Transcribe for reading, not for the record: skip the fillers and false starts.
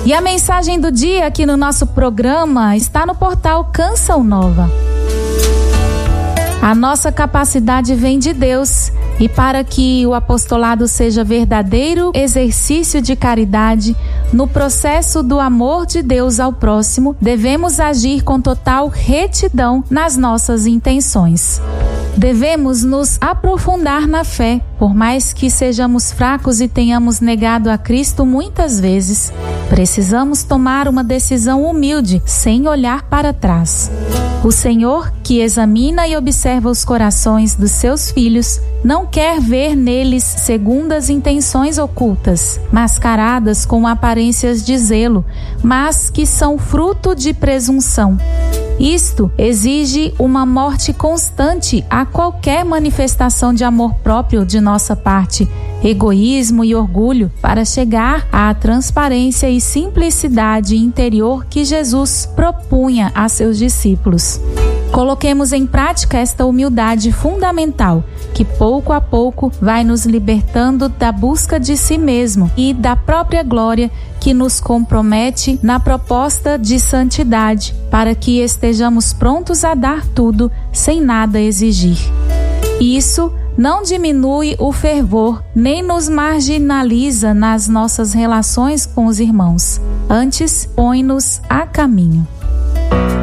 E a mensagem do dia aqui no nosso programa está no portal Canção Nova. A nossa capacidade vem de Deus, e para que o apostolado seja verdadeiro exercício de caridade, no processo do amor de Deus ao próximo, devemos agir com total retidão nas nossas intenções. Devemos nos aprofundar na fé, por mais que sejamos fracos e tenhamos negado a Cristo muitas vezes. Precisamos tomar uma decisão humilde, sem olhar para trás. O Senhor, que examina e observa os corações dos seus filhos, não quer ver neles segundas intenções ocultas, mascaradas com aparências de zelo, mas que são fruto de presunção. Isto exige uma morte constante a qualquer manifestação de amor próprio de nossa parte, egoísmo e orgulho, para chegar à transparência e simplicidade interior que Jesus propunha a seus discípulos. Coloquemos em prática esta humildade fundamental, que pouco a pouco vai nos libertando da busca de si mesmo e da própria glória que nos compromete na proposta de santidade, para que estejamos prontos a dar tudo sem nada exigir. Isso não diminui o fervor, nem nos marginaliza nas nossas relações com os irmãos. Antes, põe-nos a caminho.